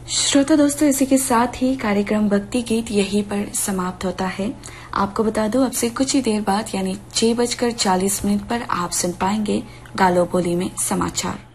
श्रोता दोस्तों, इसी के साथ ही कार्यक्रम भक्ति गीत यहीं पर समाप्त होता है। आपको बता दूं, अब से कुछ ही देर बाद यानी 6:40 पर आप सुन पाएंगे गालो बोली में समाचार।